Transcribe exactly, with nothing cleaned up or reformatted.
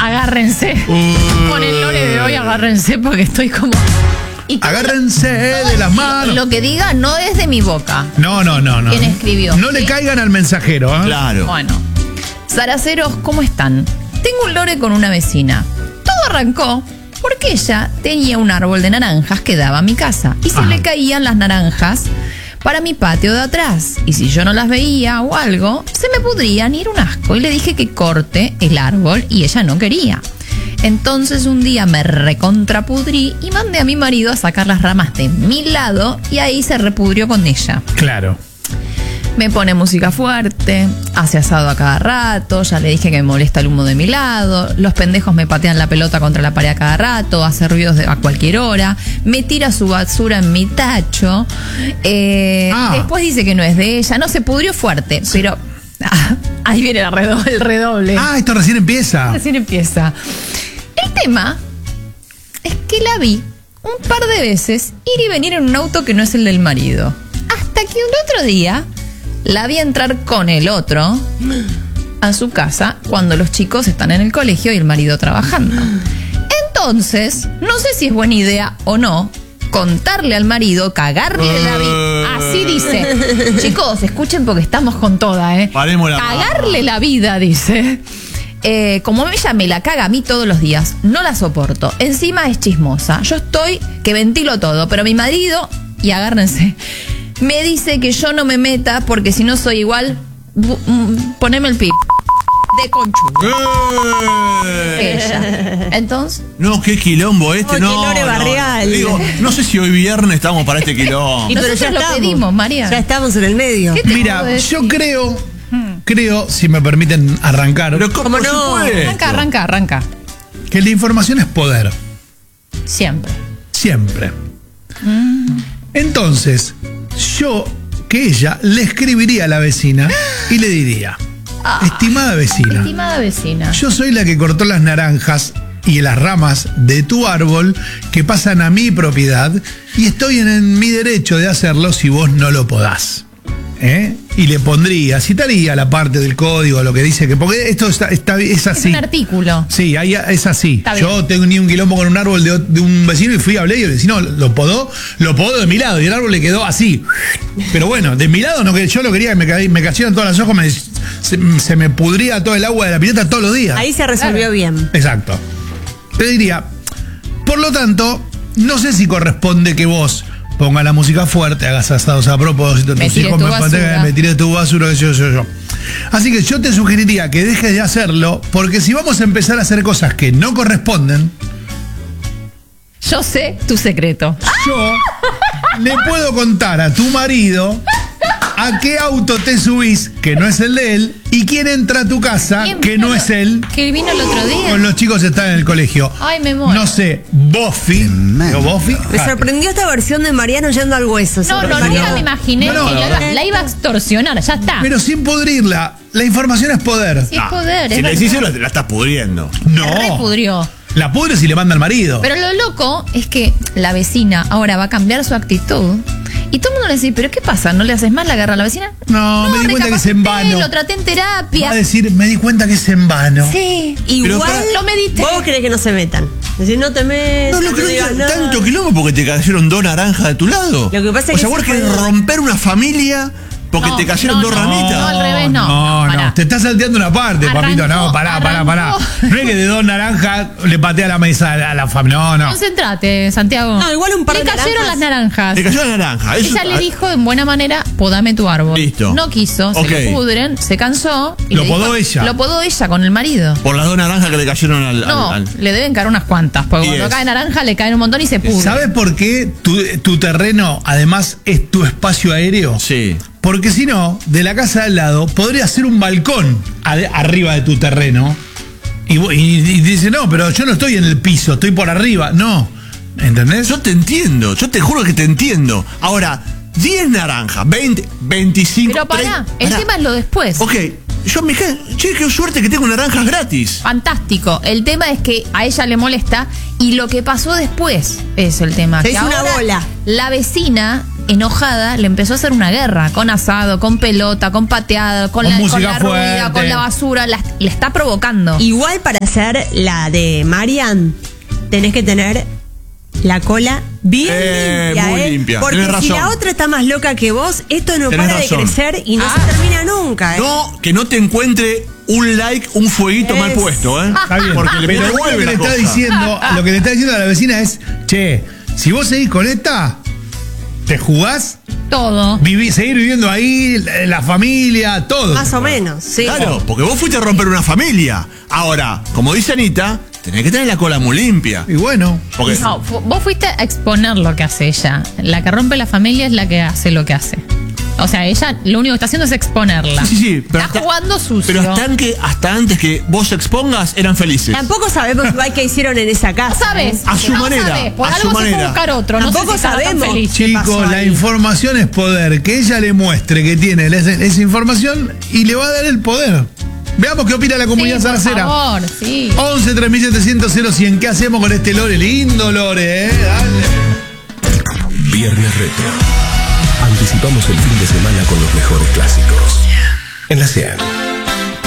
Agárrense. Uh. Con el lore de hoy, agárrense porque estoy como... Y Agárrense de las manos. Lo que diga no es de mi boca. No, no, no, no. ¿Quién escribió? No le ¿Sí? caigan al mensajero, ¿eh? Claro. Bueno. Zaraceros, ¿cómo están? Tengo un lore con una vecina. Todo arrancó porque ella tenía un árbol de naranjas que daba a mi casa. Y se Ajá. le caían las naranjas para mi patio de atrás. Y si yo no las veía o algo, se me pudrían ir un asco. Y le dije que corte el árbol y ella no quería. Entonces un día me recontrapudrí y mandé a mi marido a sacar las ramas de mi lado y ahí se repudrió con ella. Claro. Me pone música fuerte, hace asado a cada rato, ya le dije que me molesta el humo de mi lado, los pendejos me patean la pelota contra la pared a cada rato, hace ruidos de, a cualquier hora, me tira su basura en mi tacho, eh, Ah. después dice que no es de ella, no, se pudrió fuerte, pero ah, ahí viene el redoble, el redoble. Ah, esto recién empieza. Recién empieza. El tema es que la vi un par de veces ir y venir en un auto que no es el del marido. Hasta que un otro día la vi entrar con el otro a su casa cuando los chicos están en el colegio y el marido trabajando. Entonces, no sé si es buena idea o no contarle al marido, cagarle la vida. Así dice. Chicos, escuchen porque estamos con toda, ¿eh? Paremos la Cagarle la vida, dice. Eh, como ella me la caga a mí todos los días, no la soporto. Encima es chismosa. Yo estoy que ventilo todo, pero mi marido, y agárrense, me dice que yo no me meta porque si no soy igual, bu- mm, poneme el pip. De conchudo. ¡Eh! Ella. Entonces, No, qué quilombo este, Oh, qué no. lore no. barrial. Digo, no sé si hoy viernes estamos para este quilombo. Y pero nosotros ya lo estamos. pedimos, María. Ya estamos en el medio. ¿Qué te puedo Mira, decir? yo creo, creo, si me permiten arrancar, Pero ¿cómo, ¿Cómo se no? puede Arranca, esto? arranca, arranca. que la información es poder. Siempre. Siempre. Entonces, yo, que ella, le escribiría a la vecina y le diría, estimada vecina, Estimada vecina. yo soy la que cortó las naranjas y las ramas de tu árbol que pasan a mi propiedad y estoy en, en mi derecho de hacerlo si vos no lo podás. ¿Eh? Y le pondría, citaría la parte del código, lo que dice que, porque esto está, está- es Es así. un artículo. Sí, ahí es así. Está bien. Yo tengo ni un quilombo con un árbol de, de un vecino y fui a hablar y el vecino lo podó, lo podó de mi lado y el árbol le quedó así. Pero bueno, de mi lado no que yo lo quería que me, ca- me cayeran todas las hojas, me- se, se me pudría todo el agua de la pileta todos los días. Ahí se resolvió Claro. bien. Exacto. Te diría, por lo tanto, no sé si corresponde que vos pongas la música fuerte, hagas asados a propósito, Me tus tires hijos tu me patean, basura. me tiré tu basura, que yo, yo, yo. Así que yo te sugeriría que dejes de hacerlo, porque si vamos a empezar a hacer cosas que no corresponden, Yo sé tu secreto. yo le puedo contar a tu marido a qué auto te subís, que no es el de él, y quién entra a tu casa, ¿Quién que vino no lo- es él, Que vino el otro día. con los chicos están en el colegio. Ay, me muero. No sé, Buffy. ¿Digo Buffy? Me Ja. sorprendió esta versión de Mariano yendo al hueso. No, no, Mariano. nunca me imaginé No, no, que no, la, iba, no. la iba a extorsionar. Ya está. Pero sin pudrirla. La información es poder. Sí, es poder. Si es le verdad. decís eso, la estás pudriendo. Se No. repudrió. La pudre si le manda al marido. Pero lo loco es que la vecina ahora va a cambiar su actitud. Y todo el mundo le dice, ¿pero qué pasa? ¿No le haces mal la guerra a la vecina? No, me di cuenta que es en recapacité, vano. Lo traté en terapia. Va a decir, me di cuenta que es en vano. Sí. Igual Pero lo medité. vos querés que no se metan. Decir, no te metas. No, no creo digas que nada. tanto quilombo porque te cayeron dos naranjas de tu lado. Lo que pasa o es sea, que vos se querés puede- romper una familia porque No, te cayeron no, dos no, ramitas. no, al revés, no. No, Pará. no, te estás salteando una parte, Arrancó, papito. No, pará, pará, pará. arrancó. No es que de dos naranjas le patea la mesa a la, a la familia. No, no. Concentrate, Santiago. No, igual un par Le de cayeron naranjas. las naranjas. Te cayó la naranja. Eso- Ella le dijo en buena manera, podame tu árbol. Listo. No quiso, se Ok. le pudren, se cansó. Y Lo le podó dijo- ella. Lo podó ella con el marido. Por las dos naranjas que le cayeron al. al- No, al- le deben caer unas cuantas. Porque Diez. cuando cae naranja le caen un montón y se pudre. ¿Sabes por qué tu, tu terreno, además, es tu espacio aéreo? Sí. Porque si no, de la casa de al lado podría ser un balcón ade- arriba de tu terreno. Y, vo- y- y dice, no, pero yo no estoy en el piso, estoy por arriba. No. ¿Entendés? Yo te entiendo, yo te juro que te entiendo. Ahora, diez naranjas, veinte, veinticinco. Pero pará, treinta, el pará. tema es lo después. Ok, yo me dije, che, qué suerte que tengo naranjas gratis. Fantástico. El tema es que a ella le molesta y lo que pasó después es el tema. Se que hizo una ahora bola. La vecina enojada, le empezó a hacer una guerra, con asado, con pelota, con pateada, con, Con la, con música la ruida, fuerte. con la basura, la- le está provocando. Igual para hacer la de Marian, tenés que tener la cola bien Eh, limpia, muy ¿eh? limpia. Porque Tenés si razón. la otra está más loca que vos, esto no Tenés para razón. de crecer y no Ah. se termina nunca, ¿eh? No, que no te encuentre un like, un fueguito mal Es- puesto, ¿eh? Está bien, Porque le pero vos lo devuelve que le la está cosa. diciendo, lo que le está diciendo a la vecina es, che, si vos seguís con esta, te jugás, Todo. viví, seguir viviendo ahí, la, la familia, todo. Más o menos, sí. Claro, porque vos fuiste a romper una familia. Ahora, como dice Anita, tenés que tener la cola muy limpia. Y bueno, Porque No, fu- vos fuiste a exponer lo que hace ella. La que rompe la familia es la que hace lo que hace. O sea, ella lo único que está haciendo es exponerla. Sí, sí, sí, pero está hasta- jugando sucio. Pero hasta, que, hasta antes que vos expongas, eran felices. Tampoco sabemos igual qué hicieron en esa casa. No sabes. A su no manera, sabes. Por a algo su se fue manera. a buscar otro. No sé Tampoco si estará tan sabemos. feliz. ¿Qué pasó chicos, la ahí? información es poder. Que ella le muestre que tiene esa, esa información y le va a dar el poder. Veamos qué opina la comunidad Sí, por zaracera. favor, sí. once tres mil setecientos cero cien. ¿Qué hacemos con este lore? Lindo lore, ¿eh? Dale. Viernes Retro. Anticipamos el fin de semana con los mejores clásicos. En la cien.